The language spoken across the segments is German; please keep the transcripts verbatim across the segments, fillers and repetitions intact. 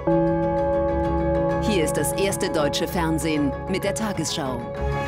Hier ist das erste deutsche Fernsehen mit der Tagesschau.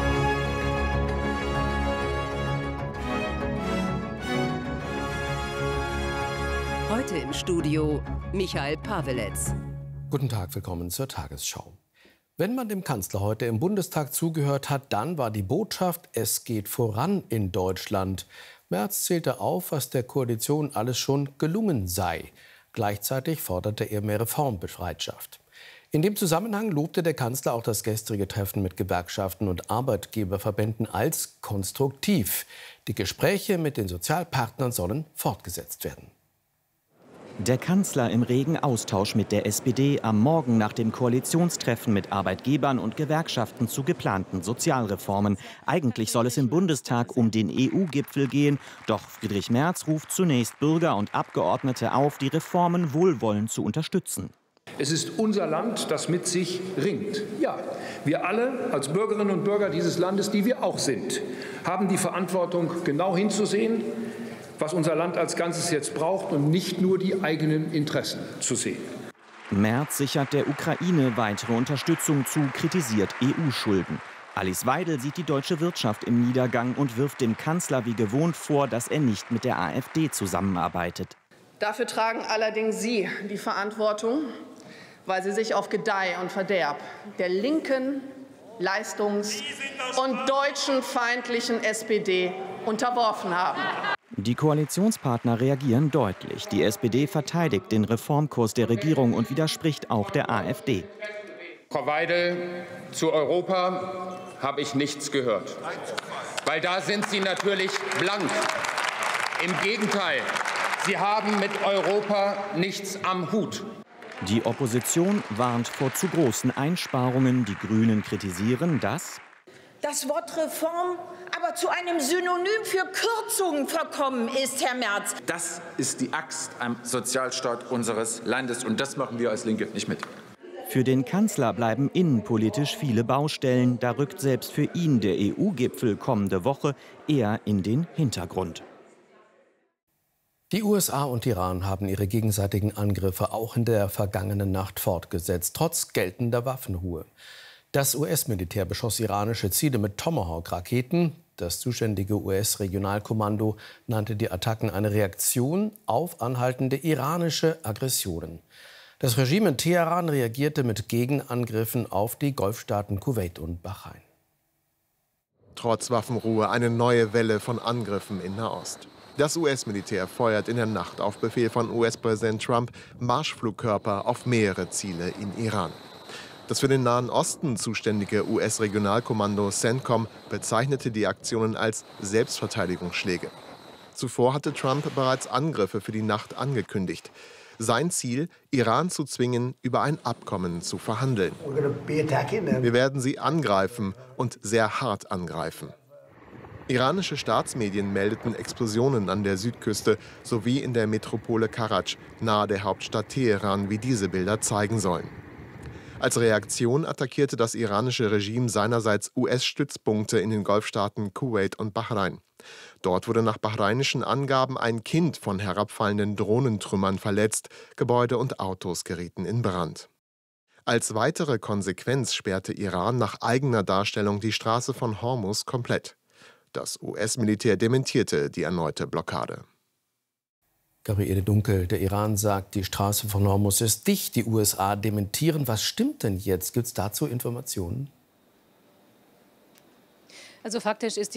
Heute im Studio Michael Paweletz. Guten Tag, willkommen zur Tagesschau. Wenn man dem Kanzler heute im Bundestag zugehört hat, dann war die Botschaft, es geht voran in Deutschland. Merz zählte auf, was der Koalition alles schon gelungen sei. Gleichzeitig forderte er mehr Reformbereitschaft. In dem Zusammenhang lobte der Kanzler auch das gestrige Treffen mit Gewerkschaften und Arbeitgeberverbänden als konstruktiv. Die Gespräche mit den Sozialpartnern sollen fortgesetzt werden. Der Kanzler im regen Austausch mit der S P D am Morgen nach dem Koalitionstreffen mit Arbeitgebern und Gewerkschaften zu geplanten Sozialreformen. Eigentlich soll es im Bundestag um den E U-Gipfel gehen. Doch Friedrich Merz ruft zunächst Bürger und Abgeordnete auf, die Reformen wohlwollend zu unterstützen. Es ist unser Land, das mit sich ringt. Ja, wir alle als Bürgerinnen und Bürger dieses Landes, die wir auch sind, haben die Verantwortung, genau hinzusehen, was unser Land als Ganzes jetzt braucht und nicht nur die eigenen Interessen zu sehen. Merz sichert der Ukraine weitere Unterstützung zu, kritisiert E U-Schulden. Alice Weidel sieht die deutsche Wirtschaft im Niedergang und wirft dem Kanzler wie gewohnt vor, dass er nicht mit der AfD zusammenarbeitet. Dafür tragen allerdings Sie die Verantwortung, weil Sie sich auf Gedeih und Verderb der linken, leistungs- und deutschenfeindlichen S P D unterworfen haben. Die Koalitionspartner reagieren deutlich. Die S P D verteidigt den Reformkurs der Regierung und widerspricht auch der AfD. Frau Weidel, zu Europa habe ich nichts gehört. Weil da sind Sie natürlich blank. Im Gegenteil, Sie haben mit Europa nichts am Hut. Die Opposition warnt vor zu großen Einsparungen. Die Grünen kritisieren, dass das Wort Reform aber zu einem Synonym für Kürzungen verkommen ist, Herr Merz. Das ist die Axt am Sozialstaat unseres Landes, und das machen wir als Linke nicht mit. Für den Kanzler bleiben innenpolitisch viele Baustellen. Da rückt selbst für ihn der E U-Gipfel kommende Woche eher in den Hintergrund. Die U S A und Iran haben ihre gegenseitigen Angriffe auch in der vergangenen Nacht fortgesetzt, trotz geltender Waffenruhe. Das U S-Militär beschoss iranische Ziele mit Tomahawk-Raketen. Das zuständige U S-Regionalkommando nannte die Attacken eine Reaktion auf anhaltende iranische Aggressionen. Das Regime in Teheran reagierte mit Gegenangriffen auf die Golfstaaten Kuwait und Bahrain. Trotz Waffenruhe eine neue Welle von Angriffen in Nahost. Das U S-Militär feuert in der Nacht auf Befehl von U S-Präsident Trump Marschflugkörper auf mehrere Ziele in Iran. Das für den Nahen Osten zuständige U S-Regionalkommando CENTCOM bezeichnete die Aktionen als Selbstverteidigungsschläge. Zuvor hatte Trump bereits Angriffe für die Nacht angekündigt. Sein Ziel, Iran zu zwingen, über ein Abkommen zu verhandeln. Wir werden sie angreifen und sehr hart angreifen. Iranische Staatsmedien meldeten Explosionen an der Südküste sowie in der Metropole Karaj, nahe der Hauptstadt Teheran, wie diese Bilder zeigen sollen. Als Reaktion attackierte das iranische Regime seinerseits U S-Stützpunkte in den Golfstaaten Kuwait und Bahrain. Dort wurde nach bahrainischen Angaben ein Kind von herabfallenden Drohnentrümmern verletzt. Gebäude und Autos gerieten in Brand. Als weitere Konsequenz sperrte Iran nach eigener Darstellung die Straße von Hormuz komplett. Das U S-Militär dementierte die erneute Blockade. Gabriele Dunkel, der Iran sagt, die Straße von Hormuz ist dicht. Die U S A dementieren. Was stimmt denn jetzt? Gibt es dazu Informationen? Also faktisch ist die